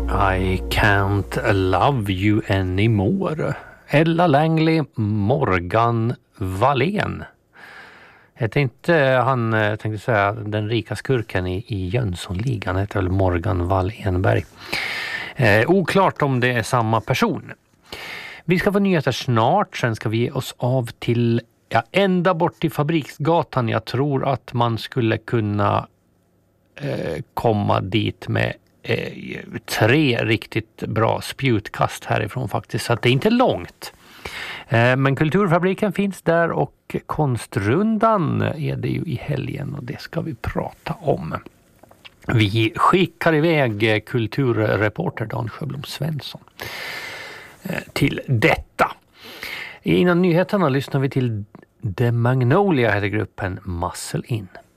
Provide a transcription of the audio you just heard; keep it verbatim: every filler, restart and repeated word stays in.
I can't love you anymore. Ella Langley, Morgan Wallén. Heter inte han, jag tänkte säga, den rika skurken i, i Jönssonligan, heter väl Morgan Wallenberg. Eh, oklart om det är samma person. Vi ska få nyheter snart, sen ska vi ge oss av till, ja, ända bort till Fabriksgatan. Jag tror att man skulle kunna eh, komma dit med eh, tre riktigt bra spjutkast härifrån faktiskt, så att det är inte långt. Eh, men Kulturfabriken finns där och Konstrundan är det ju i helgen och det ska vi prata om. Vi skickar iväg kulturreporter Dan Sjöblom Svensson till detta. Innan nyheterna lyssnar vi till The Magnolia, heter gruppen Muscle In.